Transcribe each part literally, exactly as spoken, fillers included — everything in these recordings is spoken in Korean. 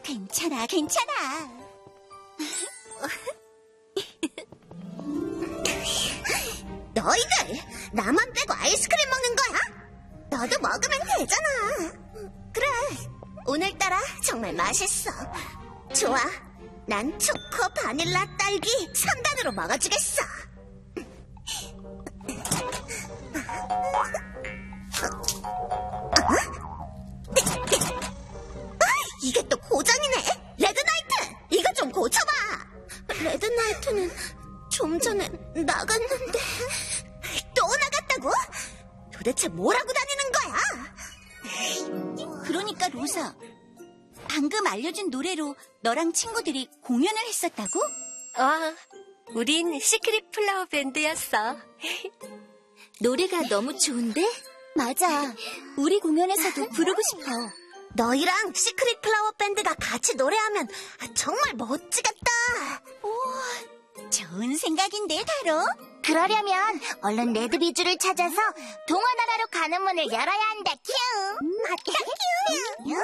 괜찮아, 괜찮아. 너희들 나만 빼고 아이스크림 먹는 거야? 너도 먹으면 되잖아. 그래, 오늘따라 정말 맛있어. 좋아, 난 초코, 바닐라, 딸기 삼 단으로 먹어주겠어. 이게 또 고장이네. 레드나이트, 이거 좀 고쳐봐. 레드나이트는 좀 전에 나갔는데. 또 나갔다고? 도대체 뭐라고 다니는 거야? 그러니까 로사, 방금 알려준 노래로 너랑 친구들이 공연을 했었다고? 아, 우린 시크릿 플라워 밴드였어. 노래가 너무 좋은데? 맞아. 우리 공연에서도 부르고 싶어. 너희랑 시크릿 플라워 밴드가 같이 노래하면 정말 멋지겠다. 좋은 생각인데, 다로? 그러려면 얼른 레드비주를 찾아서 동화나라로 가는 문을 열어야 한다. 큐. 맞다, 큐.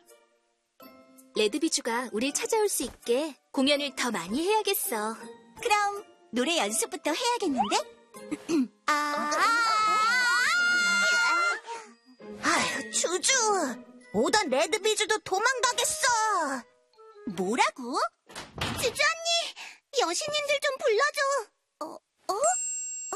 레드비주가 우릴 찾아올 수 있게 공연을 더 많이 해야겠어. 그럼 노래 연습부터 해야겠는데? 아, 아휴, 주주. 오던 레드비주도 도망가겠어. 뭐라고? 주주 언니, 여신님들 좀 불러줘. 어, 어? 어.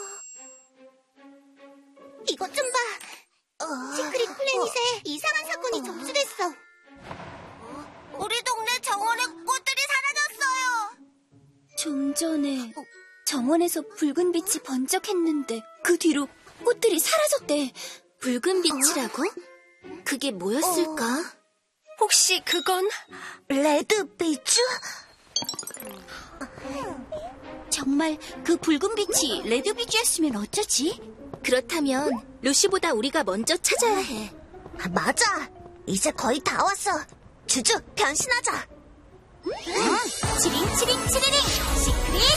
이것 좀 봐. 어, 시크릿 플래닛에 이상한 사건이 접수됐어. 우리 동네 정원에 꽃들이 사라졌어요. 좀 전에 정원에서 붉은 빛이 번쩍했는데 그 뒤로 꽃들이 사라졌대. 붉은 빛이라고? 그게 뭐였을까? 혹시 그건 레드비주? 정말 그 붉은 빛이 레드비주였으면 어쩌지? 그렇다면 루시보다 우리가 먼저 찾아야 해. 아, 맞아. 이제 거의 다 왔어. 주주, 변신하자. 치링 치링 치리링 시크릿